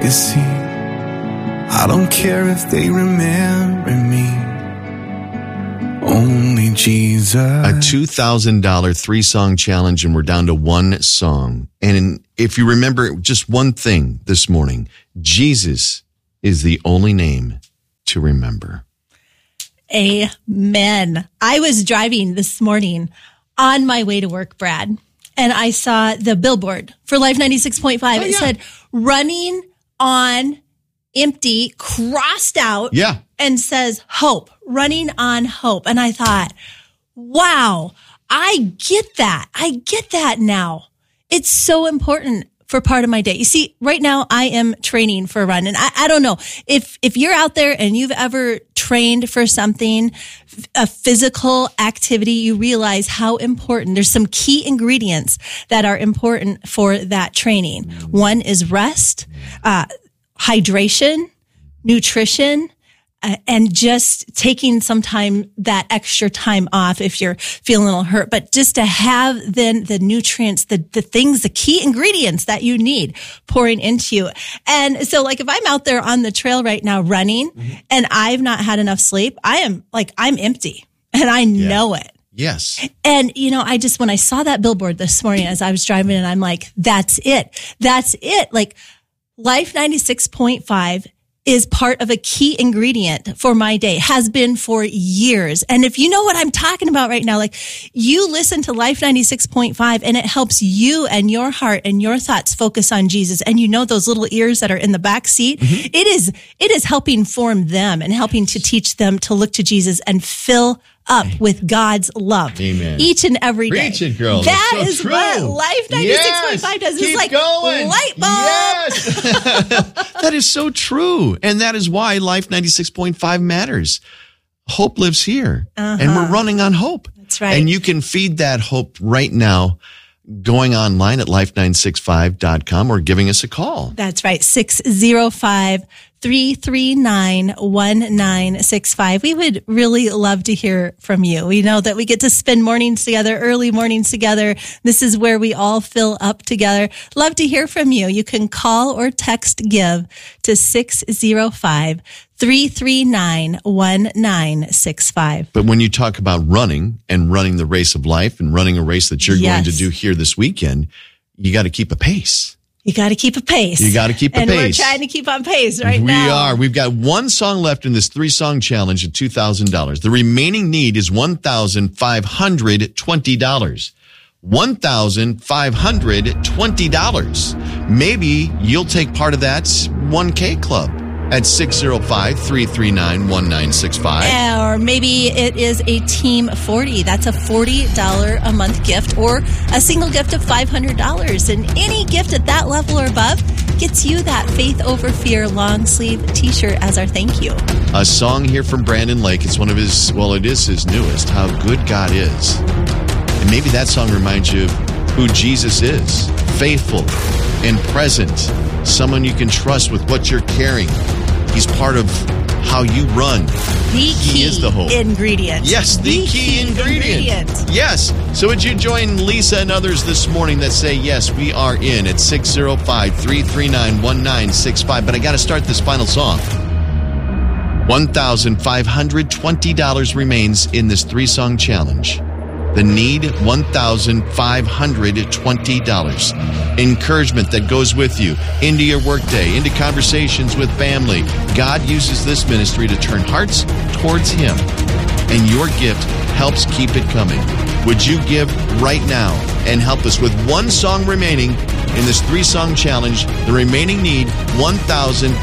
I don't care if they remember me. Only Jesus. A $2,000 3-song challenge, and we're down to one song. And if you remember just one thing this morning, Jesus is the only name to remember. Amen. I was driving this morning on my way to work, Brad, and I saw the billboard for Life 96.5. It said, running on empty, crossed out, and says hope, running on hope. And I thought, wow, I get that. I get that now. It's so important for part of my day. You see, right now I am training for a run, and I don't know if you're out there and you've ever trained for something, a physical activity, you realize how important. There's some key ingredients that are important for that training. One is rest, hydration, nutrition, and just taking some time, that extra time off if you're feeling a little hurt. But just to have then the nutrients, the things, the key ingredients that you need pouring into you. And so like if I'm out there on the trail right now running and I've not had enough sleep, I'm empty and I know it. Yes. And, when I saw that billboard this morning as I was driving, and I'm like, that's it. That's it. Like Life 96.5 is part of a key ingredient for my day, has been for years. And if you know what I'm talking about right now, like you listen to Life 96.5 and it helps you and your heart and your thoughts focus on Jesus. And those little ears that are in the back seat, it is helping form them and helping to teach them to look to Jesus and fill up with God's love. Amen. Each and every day. Preach it, girl. That so is true. what Life 96.5 does. Keep It's like going. light bulb. Yes. That is so true. And that is why Life 96.5 matters. Hope lives here. And we're running on hope. That's right. And you can feed that hope right now going online at life965.com or giving us a call. That's right. 605-339-1965. We would really love to hear from you. We know that we get to spend mornings together, early mornings together. This is where we all fill up together. Love to hear from you. You can call or text GIVE to 605-339-1965. But when you talk about running and running the race of life and running a race that you're going to do here this weekend, you got to keep a pace. You got to keep a pace. You got to keep a pace. And we're trying to keep on pace right now. We are. We've got one song left in this 3-song challenge at $2,000. The remaining need is $1,520. $1,520. Maybe you'll take part of that 1K club at 605-339-1965. Or maybe it is a Team 40. That's a $40 a month gift or a single gift of $500. And any gift at that level or above gets you that Faith Over Fear long sleeve t-shirt as our thank you. A song here from Brandon Lake. It's one of his, it is his newest, How Good God Is. And maybe that song reminds you of who Jesus is. Faithful and present. Someone you can trust with what you're carrying. He's part of how you run. The key is the hope. Ingredient. Yes, the key ingredient. Yes. So would you join Lisa and others this morning that say, yes, we are in at 605-339-1965. But I got to start this final song. $1,520 remains in this 3-song challenge. The need, $1,520. Encouragement that goes with you into your workday, into conversations with family. God uses this ministry to turn hearts towards Him. And your gift helps keep it coming. Would you give right now and help us with one song remaining in this 3-song challenge? The remaining need, $1,520.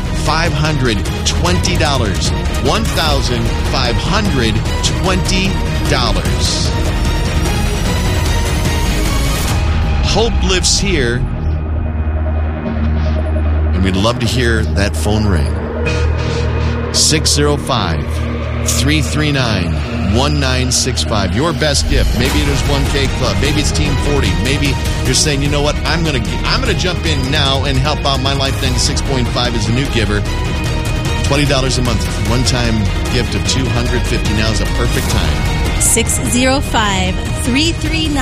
$1,520. Hope lives here, and we'd love to hear that phone ring. 605-339-1965. Your best gift. Maybe it is 1K Club. Maybe it's Team 40. Maybe you're saying, you know what, I'm gonna jump in now and help out my Life 96.5 as a new giver. $20 a month. One-time gift of $250. Now is a perfect time.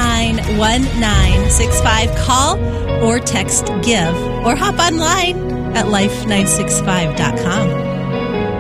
605-339-1965. Call or text GIVE or hop online at life965.com.